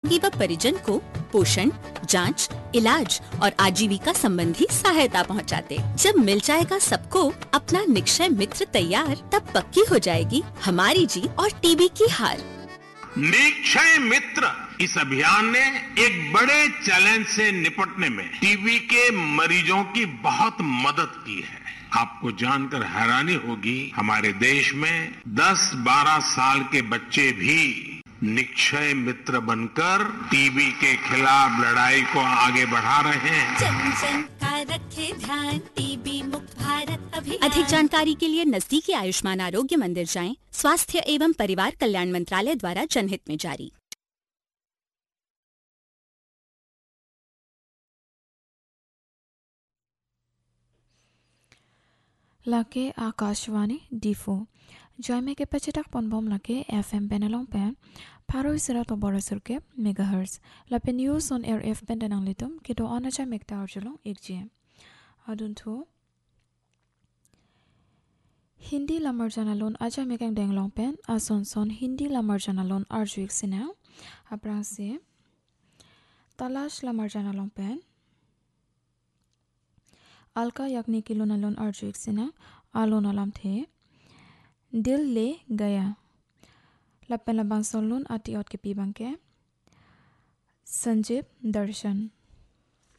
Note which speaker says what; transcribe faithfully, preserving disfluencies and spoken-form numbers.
Speaker 1: कि वह परिजन को पोषण, जांच, इलाज और आजीविका संबंधी सहायता पहुंचाते। जब मिल जाएगा सबको अपना निक्षय मित्र तैयार, तब पक्की हो जाएगी हमारी जीत और टीबी की हार।
Speaker 2: निक्षय मित्र इस अभियान ने एक बड़े चैलेंज से निपटने में टीबी के मरीजों की बहुत मदद की है। आपको जानकर हैरानी होगी, हमारे देश में दस बारह साल के बच्चे भी निक्षय मित्र बनकर टीबी के खिलाफ लड़ाई को आगे बढ़ा रहे हैं।
Speaker 1: जन जन का रखे ध्यान, टीबी मुक्त भारत अभियान। अधिक जानकारी के लिए नजदीकी आयुष्मान आरोग्य मंदिर जाएं। स्वास्थ्य एवं परिवार कल्याण मंत्रालय द्वारा जनहित में जारी।
Speaker 3: lake Akashwani Difo Jaime ke pachetak ponbom lake F M benelong pen Paro sira to borosurke megahertz lape news on air F pen denang litum kido anacha mekta arjulong ekje adun thu Hindi lamar janalon aja mekang denglong pen ason son Hindi lamar janalon arjuik sina aprang se talash lamar janalong pen Alka Yagnik की लोनालोन अर्जुक सिना alone अलाम थे दिल ले गया लपन लबांग सोलोन आती औत के पीबांग के संजीव दर्शन